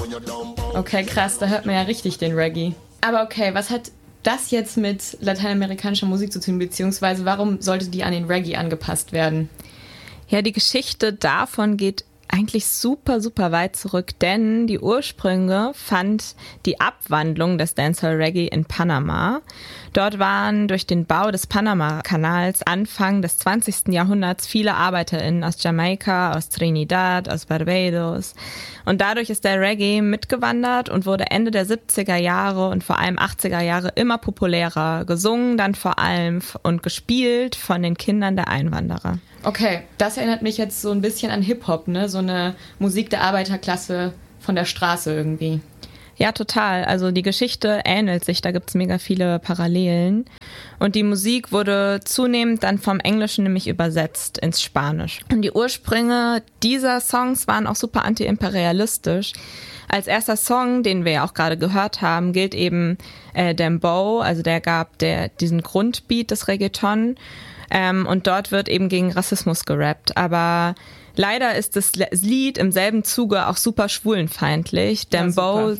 Okay, krass, da hört man ja richtig den Reggae. Aber okay, was hat das jetzt mit lateinamerikanischer Musik zu tun, beziehungsweise warum sollte die an den Reggae angepasst werden? Ja, die Geschichte davon geht eigentlich super, super weit zurück, denn die Ursprünge fand die Abwandlung des Dancehall Reggae in Panama. Dort waren durch den Bau des Panama-Kanals Anfang des 20. Jahrhunderts viele ArbeiterInnen aus Jamaika, aus Trinidad, aus Barbados. Und dadurch ist der Reggae mitgewandert und wurde Ende der 70er Jahre und vor allem 80er Jahre immer populärer, gesungen dann vor allem und gespielt von den Kindern der Einwanderer. Okay, das erinnert mich jetzt so ein bisschen an Hip-Hop, ne? So eine Musik der Arbeiterklasse von der Straße irgendwie. Ja, total. Also die Geschichte ähnelt sich, da gibt's mega viele Parallelen. Und die Musik wurde zunehmend dann vom Englischen nämlich übersetzt ins Spanisch. Und die Ursprünge dieser Songs waren auch super anti-imperialistisch. Als erster Song, den wir ja auch gerade gehört haben, gilt eben Dembow, also der gab diesen Grundbeat des Reggaeton. Und dort wird eben gegen Rassismus gerappt. Aber leider ist das Lied im selben Zuge auch super schwulenfeindlich. Dembow,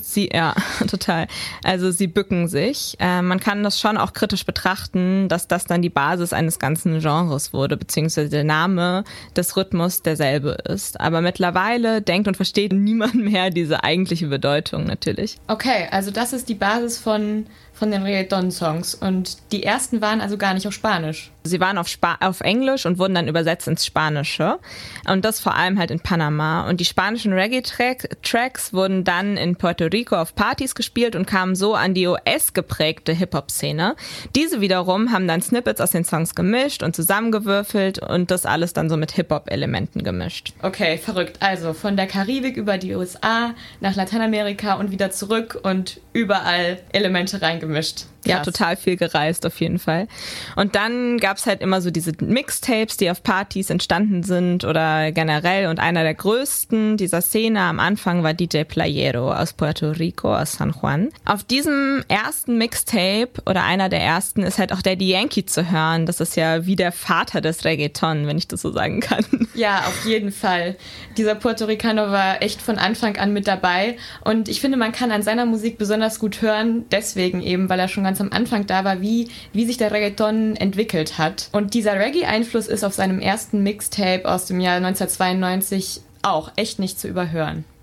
total. Also sie bücken sich. Man kann das schon auch kritisch betrachten, dass das dann die Basis eines ganzen Genres wurde, beziehungsweise der Name des Rhythmus derselbe ist. Aber mittlerweile denkt und versteht niemand mehr diese eigentliche Bedeutung natürlich. Okay, also das ist die Basis von den Reggaeton-Songs. Und die ersten waren also gar nicht auf Spanisch. Sie waren auf Englisch und wurden dann übersetzt ins Spanische. Und das vor allem halt in Panama. Und die spanischen Reggae-Tracks wurden dann in Puerto Rico auf Partys gespielt und kamen so an die US-geprägte Hip-Hop-Szene. Diese wiederum haben dann Snippets aus den Songs gemischt und zusammengewürfelt und das alles dann so mit Hip-Hop-Elementen gemischt. Okay, verrückt. Also von der Karibik über die USA nach Lateinamerika und wieder zurück und überall Elemente reingemischt. Ja, total viel gereist auf jeden Fall. Und dann gab's halt immer so diese Mixtapes, die auf Partys entstanden sind oder generell. Und einer der größten dieser Szene am Anfang war DJ Playero aus Puerto Rico, aus San Juan. Auf diesem ersten Mixtape oder einer der ersten ist halt auch Daddy Yankee zu hören. Das ist ja wie der Vater des Reggaeton, wenn ich das so sagen kann. Ja, auf jeden Fall. Dieser Puerto Ricaner war echt von Anfang an mit dabei. Und ich finde, man kann an seiner Musik besonders gut hören, deswegen eben, weil er schon ganz am Anfang da war, wie sich der Reggaeton entwickelt hat. Und dieser Reggae-Einfluss ist auf seinem ersten Mixtape aus dem Jahr 1992 auch echt nicht zu überhören.